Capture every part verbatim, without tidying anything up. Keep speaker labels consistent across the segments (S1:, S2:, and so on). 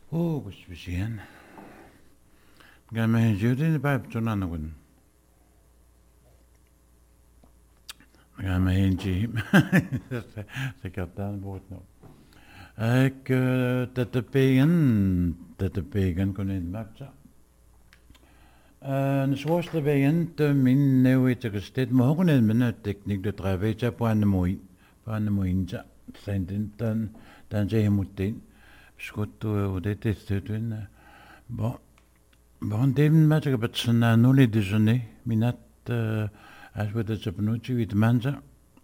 S1: Oh, what's vision? Gamme Judin Pipe to Nanagun. Gamme Henji. C'est captain boat no. Ik dat de pagan, dat de pagan kon in matcha. En zoals de pagan te min neuwete gesteed, maar ook in mijn techniek de traveja aan de mooi, aan de mooinja. Zijn dan dan zeg je moet in. Schot hoe dit is te doen. Bon, bon, even met een beetje na nul déjeuner, minat als we dat op nootje wit manja.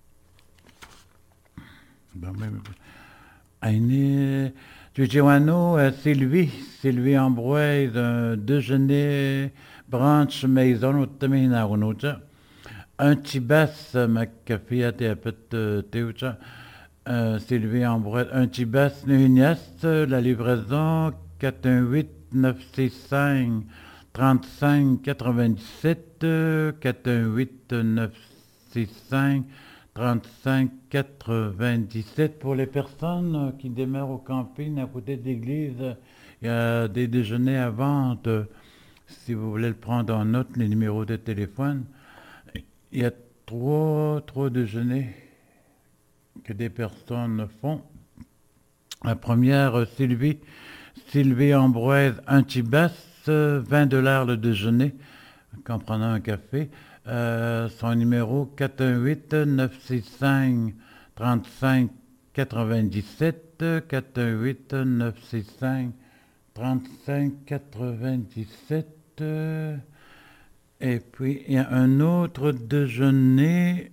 S1: Bon, mais Aïné, tu dis Sylvie, Sylvie Ambroise, euh, déjeuner, branche, maison, ou tamina, ou noucha. Un petit basse, ma café à tes petites théoucha. Sylvie Ambroise, un petit basse, Nuhunias, la livraison, quatre un huit neuf six cinq trente-cinq quatre-vingt-dix-sept, quatre un huit neuf six cinq trente-cinq quatre-vingt-dix-sept pour les personnes qui demeurent au camping à côté de l'église. Il y a des déjeuners à vendre. Si vous voulez le prendre en note, les numéros de téléphone. Il y a trois, trois déjeuners que des personnes font. La première, Sylvie, Sylvie Ambroise, un Tibas, vingt dollars le déjeuner, en prenant un café. Euh, son numéro quatre un huit neuf six cinq trente-cinq quatre-vingt-dix-sept, quatre un huit neuf six cinq trente-cinq quatre-vingt-dix-sept. Et puis il y a un autre déjeuner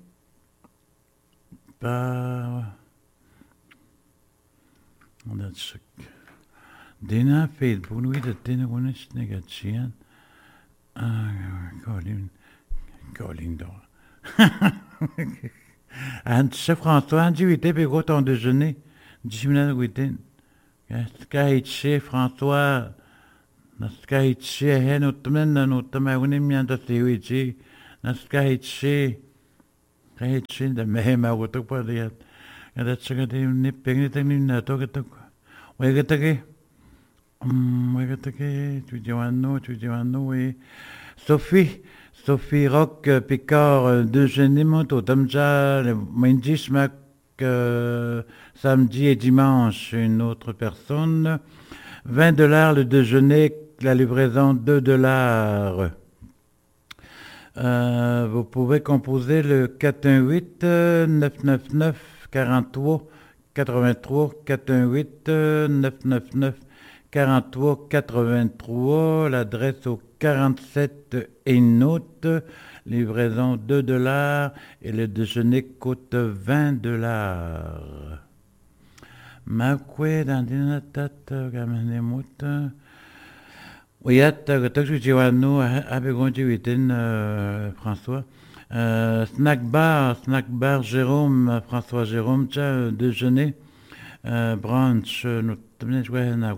S1: par on a ce Dina Facebook nous de ténèbres négatives. Ah, Colin. Colin d'or. And ce François, un dit puis gros ton déjeuner. dix minutes within. Skaitche François. Skaitche hen utmen utma unim yan da tiwichi. Skaitche. Skaitche da mehma wutuk pa diat. Kada tsaka di ni pengni tengni na to ketok. Wega take. Um, wega take. Tu dis wano, tu dis wano oui. Sophie. Sophie Rock Picard déjeuner moto Tamja le Mindis Mac samedi et dimanche une autre personne vingt dollars le déjeuner la livraison deux dollars. Euh, vous pouvez composer le quatre un huit neuf neuf neuf quarante-trois quatre-vingt-trois quatre un huit neuf neuf neuf quarante-trois quatre-vingt-trois, l'adresse au quarante-sept Hainaut, livraison deux dollars et le déjeuner coûte vingt dollars. Makwe dans dinatat gamenemut. Oyat gatak jiwano abegonji witen François. Snack bar, snack bar Jérôme, François Jérôme, tcha déjeuner brunch nous tenons jouer na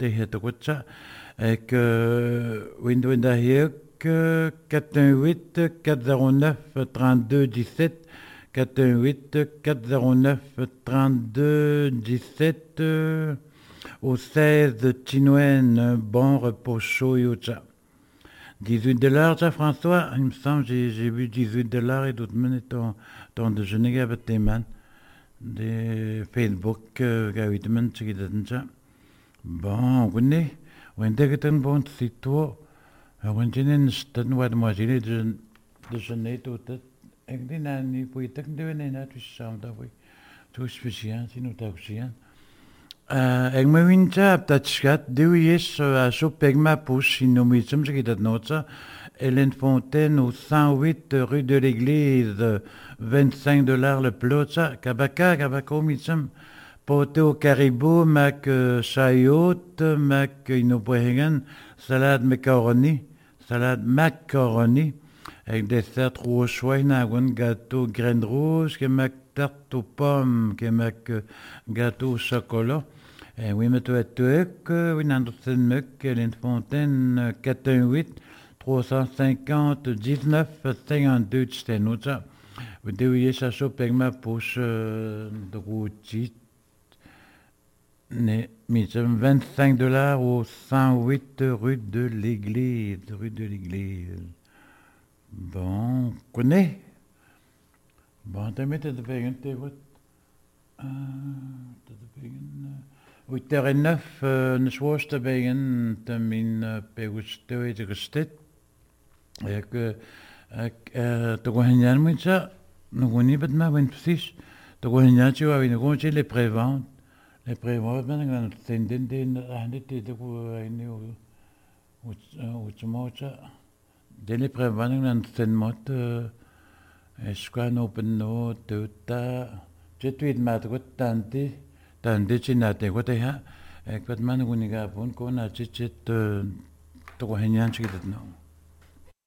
S1: et que Windows que quatre un huit quatre zéro neuf trente-deux dix-sept quatre un huit quatre zéro neuf trente-deux dix-sept au seize Chinouen, bon repos chaud Yucha. dix-huit dollars, ça François, il me semble, j'ai, j'ai vu dix-huit dollars et d'autres minutes ton, ton déjeuner avec tes mains. De Facebook, gawit man qui ça. Bon, on est, on est un bon site, on est un stan wad moi j'ai de déjeuner tout ça. Et des nani pour y t'aider nana tu sens d'avoir tout spécial si nous t'accusons. Euh, ik me winter op dat schat, doe is zo pegma push in nomism, zeg dat nota. Hélène Fontaine au cent huit rue de l'Église, vingt-cinq dollars le plot, ça, kabaka, kabako mism. Poté au caribou, mac chayot, mac inopohengan, salade macaroni, salade macaroni, avec dessert trop choix, un gâteau graines rouges, que mac tarte aux pommes, que mac gâteau au chocolat. Et oui, mais tu es que oui, dans cette mec, Hélène Fontaine, quatre un huit trois cent cinquante dix-neuf cinquante-deux, c'était nous, ça. Vous devez chercher avec ma poche de routine. né, vingt-cinq dollars au cent huit rue de l'Église. Rue de l'Église. Bon, on connaît. Bon, t'as mis de payer t'es what? huit heures neuf, ne sois te payen, t'as mis pégusto et de gestet. Et que, t'as quoi hignan, moi, ça, nous connaissons pas de ma bonne psych. T'as quoi hignan, tu vois, nous connaissons les préventes. Les préventes, maintenant, c'est une dinde, un été de quoi, une ou, ou, tu m'as ça. Dès les préventes, nous avons une mot, est-ce qu'on open no, tout ça. J'ai tweet ma tout tante, tante chinate quoi te ha, et quoi man guniga pun ko na chit chit to hanya chit no.